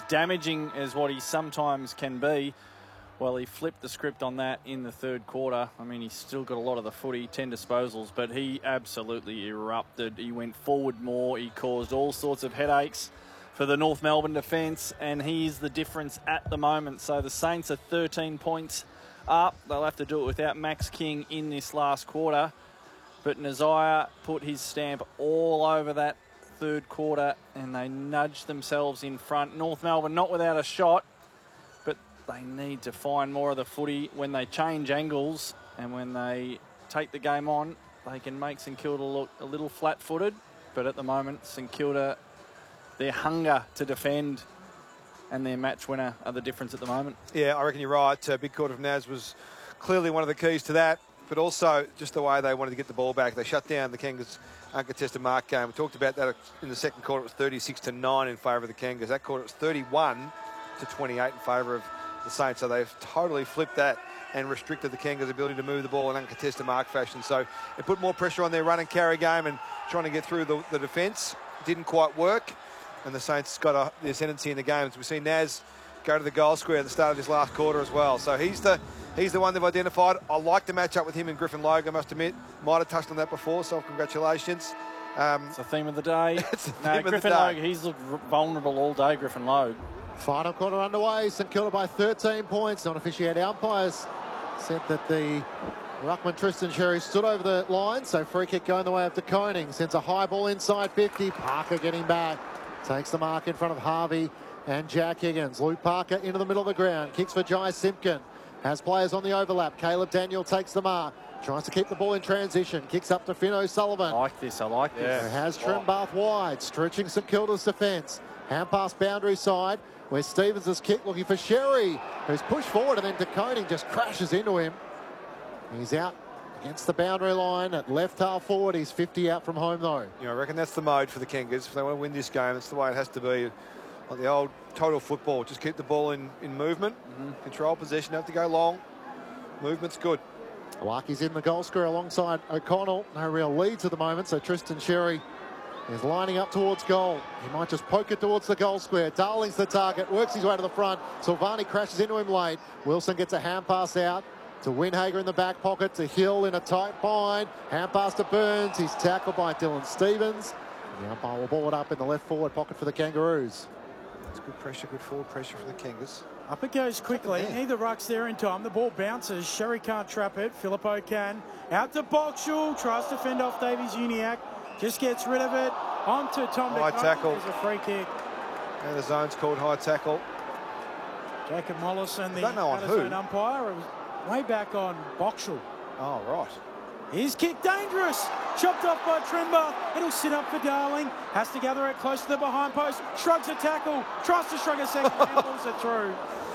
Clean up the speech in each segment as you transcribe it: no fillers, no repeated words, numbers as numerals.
damaging as what he sometimes can be, well, he flipped the script on that in the third quarter. I mean, he's still got a lot of the footy, 10 disposals, but he absolutely erupted. He went forward more. He caused all sorts of headaches for the North Melbourne defence, and he's the difference at the moment. So the Saints are 13 points up. They'll have to do it without Max King in this last quarter. But Nazaya put his stamp all over that third quarter, and they nudged themselves in front. North Melbourne not without a shot, but they need to find more of the footy. When they change angles and when they take the game on, they can make St Kilda look a little flat-footed. But at the moment, St Kilda, their hunger to defend and their match winner are the difference at the moment. Yeah, I reckon you're right. Big court of Naz was clearly one of the keys to that, but also just the way they wanted to get the ball back. They shut down the Kangas uncontested mark game. We talked about that in the second quarter. It was 36-9 in favour of the Kangas. That quarter it was 31-28 in favour of the Saints. So they've totally flipped that and restricted the Kangas' ability to move the ball in uncontested mark fashion. So it put more pressure on their run and carry game and trying to get through the defence. Didn't quite work. And the Saints got the ascendancy in the games. We've seen Naz go to the goal square at the start of this last quarter as well. So he's the one they've identified. I like to match up with him and Griffin Logue, I must admit. Might have touched on that before, so congratulations. It's the theme of the day. It's the theme of the Griffin day. Logue, he's looked vulnerable all day, Griffin Logue. Final quarter underway. St Kilda by 13 points. Non-officiating umpires said that the ruckman Tristan Sherry stood over the line, so free kick going the way of De Koning. Sends a high ball inside 50. Parker getting back. Takes the mark in front of Harvey and Jack Higgins. Luke Parker into the middle of the ground. Kicks for Jai Simpkin. Has players on the overlap. Caleb Daniel takes the mark. Tries to keep the ball in transition. Kicks up to Finn O'Sullivan. I like this. Has Trembath wide. Stretching St Kilda's defence. Hand pass boundary side where Stevens has kicked looking for Sherry, who's pushed forward, and then De Koning just crashes into him. He's out against the boundary line at left half forward. He's 50 out from home though. You know, I reckon that's the mode for the Kangas. If they want to win this game, that's the way it has to be. Like the old total football. Just keep the ball in movement. Control possession. Have to go long. Movement's good. Larky's in the goal square alongside O'Connell. No real leads at the moment, so Tristan Sherry is lining up towards goal. He might just poke it towards the goal square. Darling's the target. Works his way to the front. Silvani crashes into him late. Wilson gets a hand pass out to Winhager in the back pocket, to Hill in a tight bind. Hand pass to Burns. He's tackled by Dylan Stevens. And the umpire will ball it up in the left forward pocket for the Kangaroos. It's good pressure, good forward pressure for the Kangas. Up it goes quickly. Neither ruck's there in time. The ball bounces. Sherry can't trap it. Filippo can. Out to Boxall. Tries to fend off Davies Uniacke. Just gets rid of it. On to Tom High tackle. There's a free kick. And the zone's called high tackle. Jacob Mollison, the don't know on out-of-zone who. umpire. It was way back on Boxall. Oh, right. His kick dangerous. Chopped off by Trembath. It'll sit up for Darling. Has to gather it close to the behind post. Shrugs a tackle. Tries to shrug a second. And pulls it through.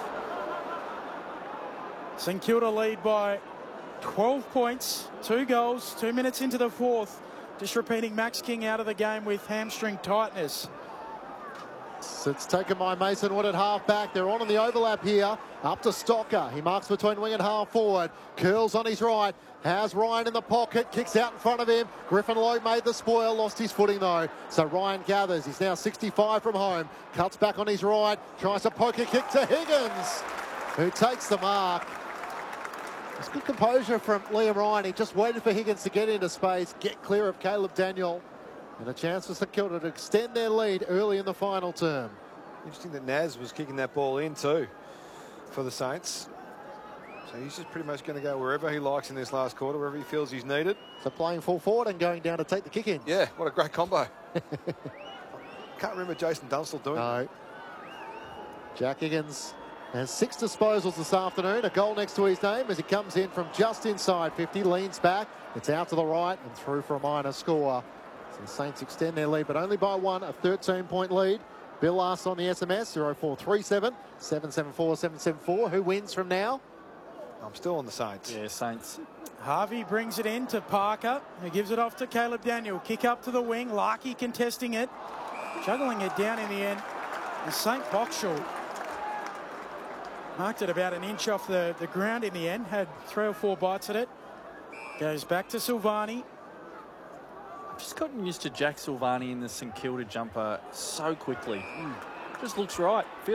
St Kilda lead by 12 points. 2 goals. 2 minutes into the fourth. Just repeating, Max King out of the game with hamstring tightness. It's taken by Mason Wood at half back. They're on in the overlap here. Up to Stocker. He marks between wing and half forward. Curls on his right. Has Ryan in the pocket. Kicks out in front of him. Griffin Logue made the spoil. Lost his footing though. So Ryan gathers. He's now 65 from home. Cuts back on his right. Tries to poke a kick to Higgins, who takes the mark. It's good composure from Liam Ryan. He just waited for Higgins to get into space. Get clear of Caleb Daniel. And a chance for St Kilda to extend their lead early in the final term. Interesting that Naz was kicking that ball in too for the Saints. So he's just pretty much going to go wherever he likes in this last quarter, wherever he feels he's needed. So playing full forward and going down to take the kick in. Yeah, what a great combo. Can't remember Jason Dunstall doing that. No. Jack Higgins has 6 disposals this afternoon. A goal next to his name as he comes in from just inside 50. Leans back. It's out to the right and through for a minor score. So the Saints extend their lead, but only by 1, a 13-point lead. Bill asks on the SMS, 0437 774 774. Who wins from now? I'm still on the Saints. Yeah, Saints. Harvey brings it in to Parker, who gives it off to Caleb Daniel. Kick up to the wing. Larky contesting it. Juggling it down in the end. And St Boxall marked it about an inch off the ground in the end. Had 3 or 4 bites at it. Goes back to Silvani. I've just gotten used to Jack Silvani in the St Kilda jumper so quickly. Just looks right. Feels